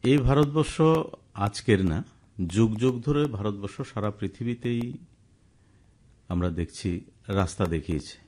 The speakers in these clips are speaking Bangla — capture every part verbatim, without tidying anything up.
এই ভারতবর্ষ আজকের না, যুগ যুগ ধরে ভারতবর্ষ সারা পৃথিবীতেই আমরা দেখছি রাস্তা দেখিয়েছে।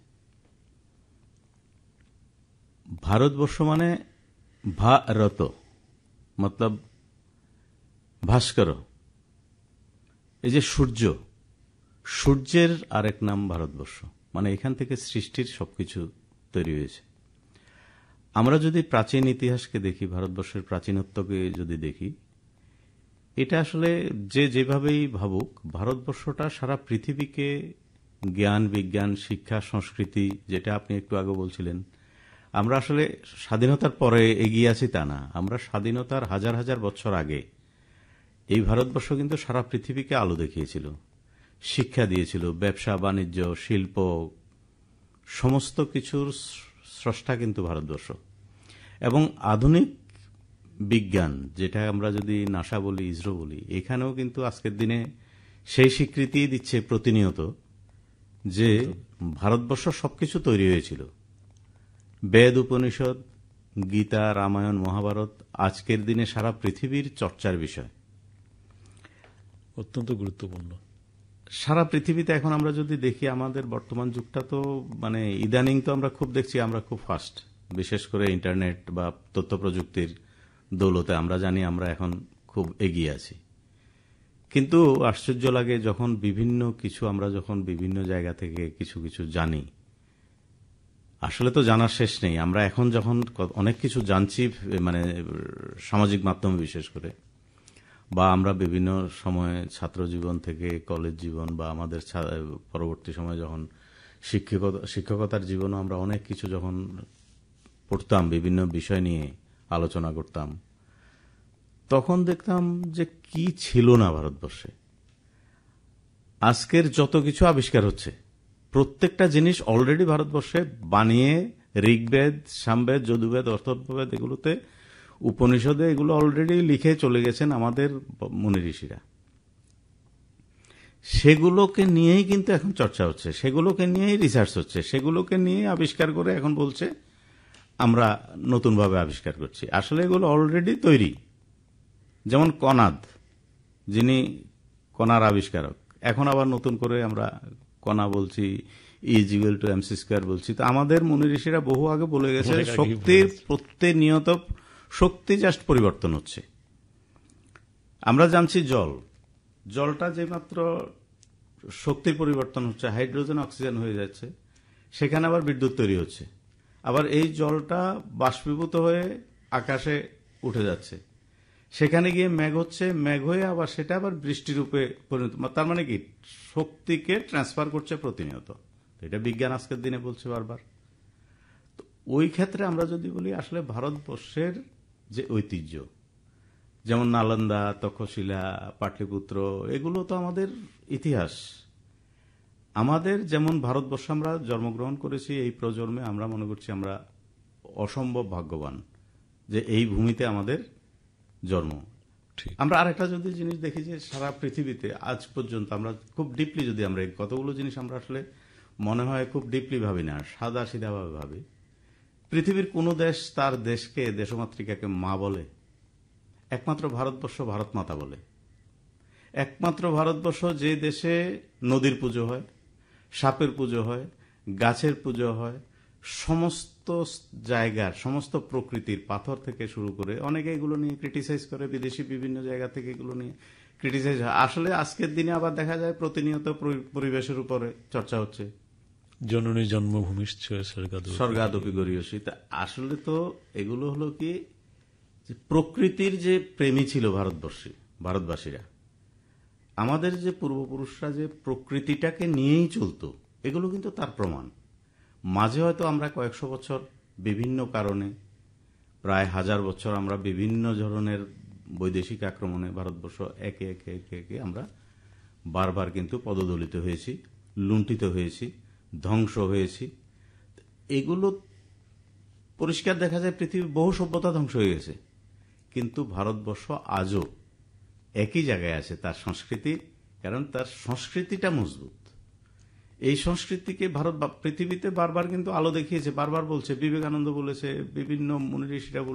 ভারতবর্ষ মানে ভারত মতলব ভাস্কর, এই যে সূর্য, সূর্যের আরেক নাম ভারতবর্ষ, মানে এখান থেকে সৃষ্টির সবকিছু তৈরি হয়েছে। আমরা যদি প্রাচীন ইতিহাসকে দেখি, ভারতবর্ষের প্রাচীনত্বকে যদি দেখি, এটা আসলে যে যেভাবেই ভাবুক, ভারতবর্ষটা সারা পৃথিবীকে জ্ঞান, বিজ্ঞান, শিক্ষা, সংস্কৃতি, যেটা আপনি একটু আগে বলছিলেন, আমরা আসলে স্বাধীনতার পরে এগিয়ে আছি তা না, আমরা স্বাধীনতার হাজার হাজার বছর আগে এই ভারতবর্ষ কিন্তু সারা পৃথিবীকে আলো দেখিয়েছিল, শিক্ষা দিয়েছিল, ব্যবসা বাণিজ্য, শিল্প, সমস্ত কিছুর স্রষ্টা কিন্তু ভারতবর্ষ। এবং আধুনিক বিজ্ঞান, যেটা আমরা যদি নাসা বলি, ইসরো বলি, এখানেও কিন্তু আজকের দিনে সেই স্বীকৃতি দিচ্ছে প্রতিনিয়ত যে ভারতবর্ষ সবকিছু তৈরি হয়েছিল। বেদ, উপনিষদ, গীতা, রামায়ণ, মহাভারত আজকের দিনে সারা পৃথিবীর চর্চার বিষয়, অত্যন্ত গুরুত্বপূর্ণ। সারা পৃথিবীতে এখন আমরা যদি দেখি, আমাদের বর্তমান যুগটা তো মানে ইদানিং তো আমরা খুব দেখছি আমরা খুব ফাস্ট, বিশেষ করে ইন্টারনেট বা তথ্য প্রযুক্তির দৌলতে আমরা জানি আমরা এখন খুব এগিয়ে আছি। কিন্তু আশ্চর্য লাগে যখন বিভিন্ন কিছু আমরা যখন বিভিন্ন জায়গা থেকে কিছু কিছু জানি, আসলে তো জানার শেষ নেই। আমরা এখন যখন অনেক কিছু জানছি, মানে সামাজিক মাধ্যমে বিশেষ করে, বা আমরা বিভিন্ন সময়ে ছাত্র জীবন থেকে কলেজ জীবন বা আমাদের পরবর্তী সময়ে যখন শিক্ষকতা শিক্ষকতার জীবনও আমরা অনেক কিছু যখন পড়তাম, বিভিন্ন বিষয় নিয়ে আলোচনা করতাম, তখন দেখতাম যে কি ছিল না ভারতবর্ষে। আজকের যত কিছু আবিষ্কার হচ্ছে, প্রত্যেকটা জিনিস অলরেডি ভারতবর্ষে বানিয়ে, ঋগ্বেদ, সামবেদ, যজুর্বেদ, অথর্ববেদ, এগুলোতে, উপনিষদে এগুলো অলরেডি লিখে চলে গেছেন আমাদের মুনি ঋষিরা। সেগুলোকে নিয়েই কিন্তু এখন চর্চা হচ্ছে, সেগুলোকে নিয়েই রিসার্চ হচ্ছে, সেগুলোকে নিয়ে আবিষ্কার করে এখন বলছে আমরা নতুনভাবে আবিষ্কার করছি। আসলে এগুলো অলরেডি তৈরি। যেমন কনাদ, যিনি কণার আবিষ্কারক, এখন আবার নতুন করে আমরা কণা বলছি, is equal to MC square বলছি। তো আমাদের মুনি ঋষিরা বহু আগে বলে গেছে শক্তির প্রতিনিয়ত শক্তি জাস্ট পরিবর্তন হচ্ছে। আমরা জানছি জল, জলটা যে মাত্র শক্তির পরিবর্তন হচ্ছে, হাইড্রোজেন অক্সিজেন হয়ে যাচ্ছে, সেখানে আবার বিদ্যুৎ তৈরি হচ্ছে। আবার এই জলটা বাষ্পীভূত হয়ে আকাশে উঠে যাচ্ছে, সেখানে গিয়ে মেঘ হচ্ছে, মেঘ হয়ে আবার সেটা আবার বৃষ্টিরূপে পরিণত। তার মানে কি, শক্তিকে ট্রান্সফার করছে প্রতিনিয়ত। এটা বিজ্ঞান আজকের দিনে বলছে বারবার। তো ওই ক্ষেত্রে আমরা যদি বলি, আসলে ভারতবর্ষের যে ঐতিহ্য, যেমন নালন্দা, তক্ষশিলা, পাটলিপুত্র, এগুলো তো আমাদের ইতিহাস। আমাদের যেমন ভারতবর্ষ আমরা জন্মগ্রহণ করেছি, এই প্রজন্মে আমরা মনে করছি আমরা অসম্ভব ভাগ্যবান যে এই ভূমিতে আমাদের জন্ম। আমরা আরেকটা যদি জিনিস দেখি, যে সারা পৃথিবীতে আজ পর্যন্ত আমরা খুব ডিপলি যদি আমরা কতগুলো জিনিস আমরা আসলে মনে হয় খুব ডিপলি ভাবি না, সাদা সিধাভাবে ভাবি। পৃথিবীর কোন দেশ তার দেশকে, দেশমাতৃকাকে মা বলে? একমাত্র ভারতবর্ষ ভারত মাতা বলে। একমাত্র ভারতবর্ষ যে দেশে নদীর পুজো হয়, সাপের পুজো হয়, গাছের পুজো হয়, সমস্ত জায়গার, সমস্ত প্রকৃতির, পাথর থেকে শুরু করে, অনেকে এগুলো নিয়ে ক্রিটিসাইজ করে, বিদেশি বিভিন্ন জায়গা থেকে এগুলো নিয়ে ক্রিটিসাইজ হয়। আসলে আজকের দিনে আবার দেখা যায় প্রতিনিয়ত পরিবেশের উপরে চর্চা হচ্ছে, জননী জন্মভূমি স্বর্গাদপি গরীয়সী। আসলে তো এগুলো হলো কি, প্রকৃতির যে প্রেমী ছিল ভারতবর্ষী ভারতবাসীরা, আমাদের যে পূর্বপুরুষরা যে প্রকৃতিটাকে নিয়েই চলত, এগুলো কিন্তু তার প্রমাণ। মাঝে হয়তো আমরা কয়েকশো বছর বিভিন্ন কারণে, প্রায় হাজার বছর আমরা বিভিন্ন ধরনের বৈদেশিক আক্রমণে ভারতবর্ষ একে একে একে একে আমরা বারবার কিন্তু পদদলিত হয়েছি, লুণ্ঠিত হয়েছি, ধ্বংস হয়েছি। এগুলো পরিষ্কার দেখা যায়, পৃথিবীর বহু সভ্যতা ধ্বংস হয়ে গেছে, কিন্তু ভারতবর্ষ আজও একই জায়গায় আছে তার সংস্কৃতি, কারণ তার সংস্কৃতিটা মজবুত। এই সংস্কৃতিকে ভারত পৃথিবীতে বারবার কিন্তু আলো দেখিয়েছে, বারবার বলছে, বিবেকানন্দ বলেছে, বিভিন্ন মুনি ঋষিরা